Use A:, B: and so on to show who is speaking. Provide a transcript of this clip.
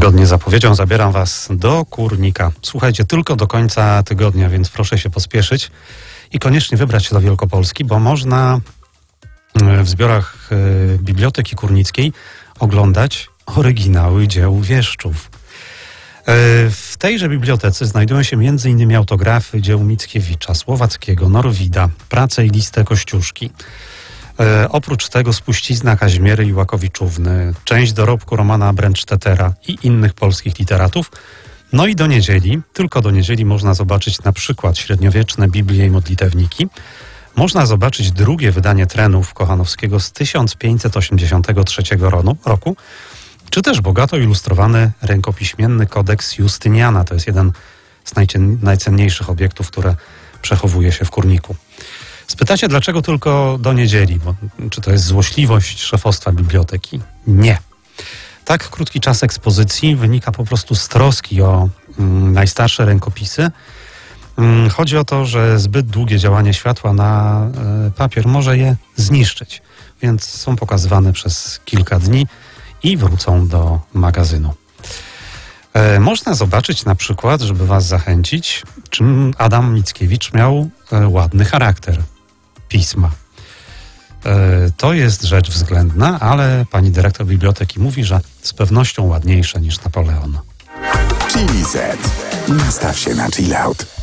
A: Zgodnie z zapowiedzią zabieram Was do Kurnika. Słuchajcie, tylko do końca tygodnia, więc proszę się pospieszyć i koniecznie wybrać się do Wielkopolski, bo można w zbiorach Biblioteki Kurnickiej oglądać oryginały dzieł wieszczów. W tejże bibliotece znajdują się m.in. autografy dzieł Mickiewicza, Słowackiego, Norwida, prace i listę Kościuszki. Oprócz tego spuścizna Kazimiery Iłakowiczówny, część dorobku Romana Brandstättera i innych polskich literatów. No i do niedzieli, tylko do niedzieli można zobaczyć na przykład średniowieczne Biblie i modlitewniki. Można zobaczyć drugie wydanie Trenów Kochanowskiego z 1583 roku, czy też bogato ilustrowany rękopiśmienny kodeks Justyniana. To jest jeden z najcenniejszych obiektów, które przechowuje się w Kurniku. Spytacie, dlaczego tylko do niedzieli? Czy to jest złośliwość szefostwa biblioteki? Nie. Tak krótki czas ekspozycji wynika po prostu z troski o najstarsze rękopisy. Chodzi o to, że zbyt długie działanie światła na papier może je zniszczyć, więc są pokazywane przez kilka dni i wrócą do magazynu. Można zobaczyć na przykład, żeby Was zachęcić, czym Adam Mickiewicz miał ładny charakter pisma. To jest rzecz względna, ale pani dyrektor biblioteki mówi, że z pewnością ładniejsze niż Napoleon.
B: Chili Z. Nastaw się na chill out.